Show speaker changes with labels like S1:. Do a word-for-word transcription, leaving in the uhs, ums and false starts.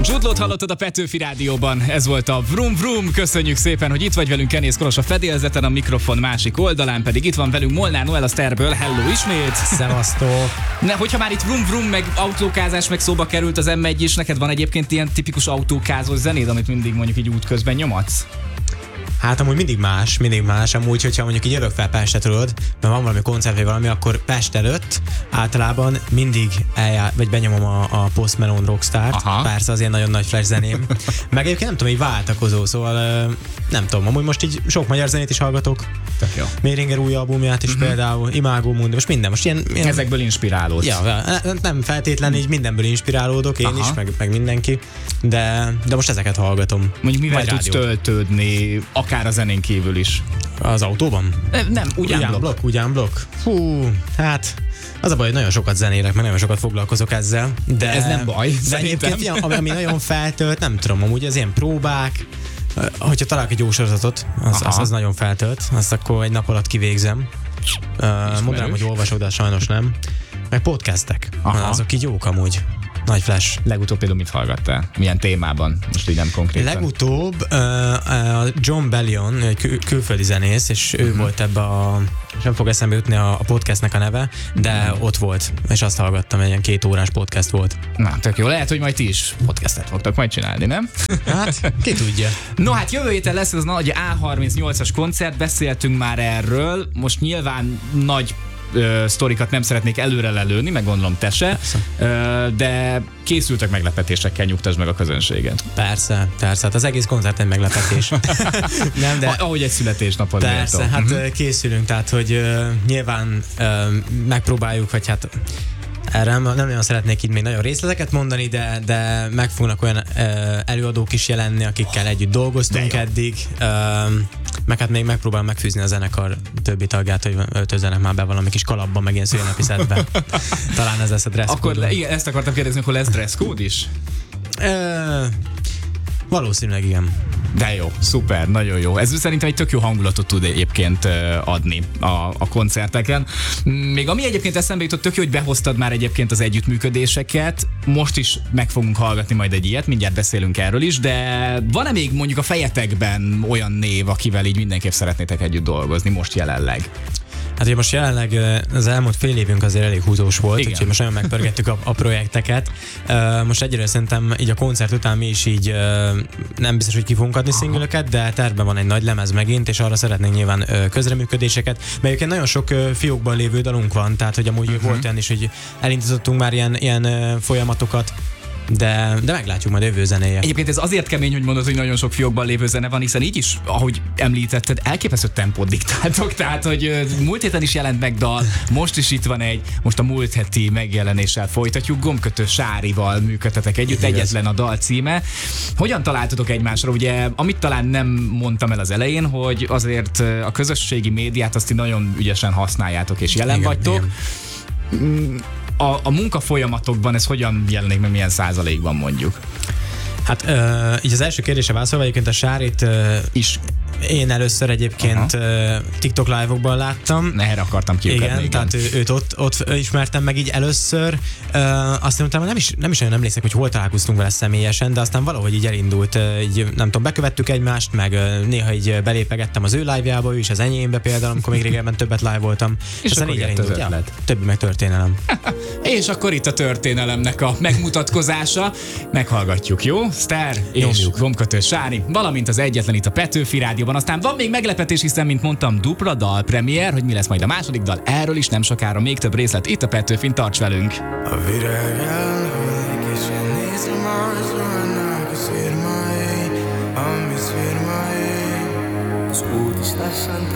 S1: Zsudlót hallottad a Petőfi Rádióban, ez volt a Vrum Vrum, köszönjük szépen, hogy itt vagy velünk, Kenész Kolos a fedélzeten, a mikrofon másik oldalán pedig itt van velünk Molnár Noel a Szterből, hello ismét!
S2: Szevasztok!
S1: Ne, hogyha már itt Vrum Vrum, meg autókázás, meg szóba került az em egy is, neked van egyébként ilyen tipikus autókázós zenéd, amit mindig mondjuk így útközben nyomadsz?
S2: Hát amúgy mindig más, mindig más. Amúgy, hogyha mondjuk így jövök fel Pestre, tudod, mert van valami koncert vagy valami, akkor Pest előtt általában mindig eljár, vagy benyomom a, a Post Malone Rockstart. Aha. Persze az ilyen nagyon nagy flash zeném. Meg egyébként nem tudom, így váltakozó, szóval nem tudom, amúgy most így sok magyar zenét is hallgatok.
S1: Tök jó.
S2: Méringer új albumját is uh-huh. például, Imágó Mundi, most minden, most ilyen, ilyen...
S1: Ezekből inspirálódsz.
S2: Ja, nem feltétlenül így mindenből inspirálódok, én Aha. is, meg, meg mindenki, de, de most ezeket hallgatom.
S1: Mondjuk mivel tudsz töltődni, akár a zenén kívül is?
S2: Az autóban?
S1: Nem, ugyan blokk.
S2: Ugyan blokk. Fú, hát az a baj, hogy nagyon sokat zenélek, meg nagyon sokat foglalkozok ezzel, de...
S1: Ez nem baj,
S2: de egyébként, ami nagyon feltölt, nem tudom, amúgy az ilyen próbák, hogyha találok egy jó sorozatot, az, az, az nagyon feltölt, azt akkor egy nap alatt kivégzem. Uh, mondanám, hogy olvasok, de sajnos nem. Meg podcastek, Aha. azok így jók amúgy. Nagy flash.
S1: Legutóbb például mit hallgattál? Milyen témában? Most így nem konkrétan.
S2: Legutóbb uh, uh, John Bellion, egy kül- külföldi zenész, és ő uh-huh. volt ebbe a... nem fog eszembe jutni a, a podcastnek a neve, de uh-huh. ott volt, és azt hallgattam, egy ilyen két órás podcast volt.
S1: Na, tök jó. Lehet, hogy majd ti is podcastet fogtok majd csinálni, nem?
S2: Hát, ki tudja.
S1: No, hát jövő héten lesz az nagy á harmincnyolcas koncert, beszéltünk már erről, most nyilván nagy ö, sztorikat nem szeretnék előre lelőni, meg gondolom te se, ö, de készültek meglepetésekkel, nyugtasd meg a közönséget.
S2: Persze, persze, hát az egész koncert egy meglepetés. Nem, de...
S1: Ahogy egy születésnapod.
S2: Persze, méltó. Hát uh-huh. készülünk, tehát hogy uh, nyilván uh, megpróbáljuk, vagy hát erre nem, nem nagyon szeretnék itt még nagyon részleteket mondani, de, de meg fognak olyan uh, előadók is jelenni, akikkel együtt dolgoztunk eddig. Uh, meg hát még megpróbálom megfűzni a zenekar többi tagját, hogy öltözzenek már be valami kis kalapban, meg ilyen szülinapi szedbe. Talán ez lesz a dress code.
S1: Akkor igen, ezt akartam kérdezni, akkor lesz dress code is?
S2: Uh, valószínűleg igen.
S1: De jó, szuper, nagyon jó. Ez szerintem egy tök jó hangulatot tud egyébként adni a, a koncerteken. Még ami egyébként eszembe jutott, tök jó, hogy behoztad már egyébként az együttműködéseket. Most is meg fogunk hallgatni majd egy ilyet, mindjárt beszélünk erről is, de van-e még mondjuk a fejetekben olyan név, akivel így mindenképp szeretnétek együtt dolgozni most jelenleg?
S2: Hát ugye most jelenleg az elmúlt fél évünk azért elég húzós volt, Igen. úgyhogy most nagyon megpörgettük a, a projekteket. Most egyre szerintem így a koncert után mi is így nem biztos, hogy ki fogunk adni szingülöket, de tervben van egy nagy lemez megint, és arra szeretnénk nyilván közreműködéseket. Mert egyébként nagyon sok fiókban lévő dalunk van, tehát hogy amúgy uh-huh. volt olyan is, hogy elindítottunk már ilyen, ilyen folyamatokat, De, de meglátjuk majd jövő zenéje.
S1: Egyébként ez azért kemény, hogy mondod, hogy nagyon sok fiókban lévő zene van, hiszen így is, ahogy említetted, elképesztő tempót diktáltok, tehát hogy múlt héten is jelent meg dal, most is itt van egy, most a múlt heti megjelenéssel folytatjuk, Gombkötő Sárival működtetek együtt, Igen. egyetlen a dal címe. Hogyan találtatok egymásra? Ugye, amit talán nem mondtam el az elején, hogy azért a közösségi médiát azt nagyon ügyesen használjátok és jelen Igen, vagytok. Igen. A, a munkafolyamatokban ez hogyan jelenik meg, milyen százalékban mondjuk?
S2: Hát uh, így az első kérdése válaszolva, egyébként a Sárit uh, is én először egyébként uh, TikTok live-okban láttam.
S1: Erre akartam kiukadni.
S2: Igen, igen, tehát ő, őt ott, ott ismertem meg így először. Uh, aztán utána nem is, nem is nagyon emlékszek, hogy hol találkoztunk vele személyesen, de aztán valahogy így elindult, uh, így, nem tudom, bekövettük egymást, meg uh, néha így belépegettem az ő live-jába, ő is az enyémbe például, amikor még régebben többet live voltam.
S1: És aztán így elindult. Ja,
S2: többi meg történelem.
S1: És akkor itt a történelemnek a megmutatkozása. Meghallgatjuk, jó? Szter és Gombkötő Sári, valamint az egyetlen itt a Petőfi Rádióban. Aztán van még meglepetés, hiszen, mint mondtam, dupla dal premier, hogy mi lesz majd a második dal, erről is nem sokára még több részlet itt a Petőfin, tarts velünk!
S3: A virág elhűlik, és én nézem arcának, az firmai, ami szfirmai. Az út is lassan